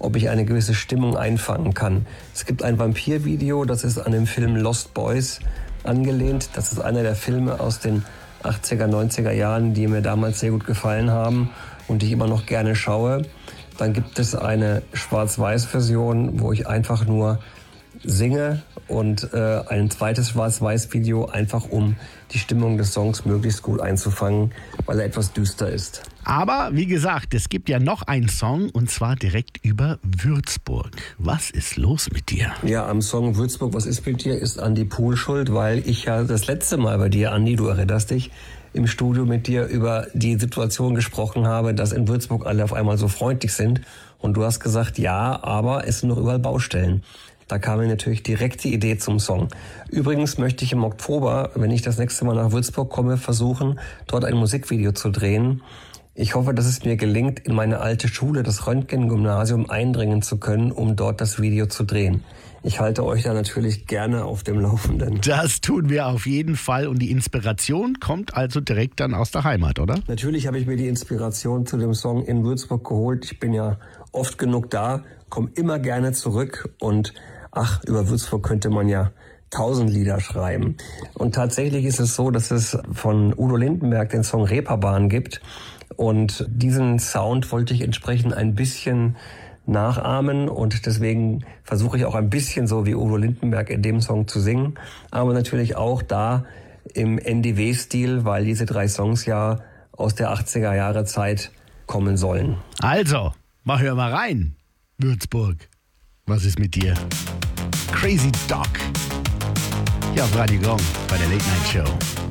ob ich eine gewisse Stimmung einfangen kann. Es gibt ein Vampir-Video, das ist an dem Film Lost Boys angelehnt. Das ist einer der Filme aus den 80er, 90er Jahren, die mir damals sehr gut gefallen haben und die ich immer noch gerne schaue. Dann gibt es eine Schwarz-Weiß-Version, wo ich einfach nur singe und ein zweites Schwarz-Weiß-Video, einfach um die Stimmung des Songs möglichst gut einzufangen, weil er etwas düster ist. Aber wie gesagt, es gibt ja noch einen Song und zwar direkt über Würzburg. Was ist los mit dir? Ja, am Song Würzburg, was ist mit dir, ist Andi Pohl schuld, weil ich ja das letzte Mal bei dir, Andi, du erinnerst dich, im Studio mit dir über die Situation gesprochen habe, dass in Würzburg alle auf einmal so freundlich sind. Und du hast gesagt, ja, aber es sind noch überall Baustellen. Da kam mir natürlich direkt die Idee zum Song. Übrigens möchte ich im Oktober, wenn ich das nächste Mal nach Würzburg komme, versuchen, dort ein Musikvideo zu drehen. Ich hoffe, dass es mir gelingt, in meine alte Schule, das Röntgen-Gymnasium, eindringen zu können, um dort das Video zu drehen. Ich halte euch da natürlich gerne auf dem Laufenden. Das tun wir auf jeden Fall und die Inspiration kommt also direkt dann aus der Heimat, oder? Natürlich habe ich mir die Inspiration zu dem Song in Würzburg geholt. Ich bin ja oft genug da, komme immer gerne zurück und über Würzburg könnte man ja 1000 Lieder schreiben. Und tatsächlich ist es so, dass es von Udo Lindenberg den Song Reeperbahn gibt. Und diesen Sound wollte ich entsprechend ein bisschen nachahmen und deswegen versuche ich auch ein bisschen so wie Udo Lindenberg in dem Song zu singen, aber natürlich auch da im NDW-Stil, weil diese 3 Songs ja aus der 80er Jahre Zeit kommen sollen. Also, hör mal rein. Würzburg, was ist mit dir? Crazy Dog. Ja, auf Radio Gong bei der Late Night Show.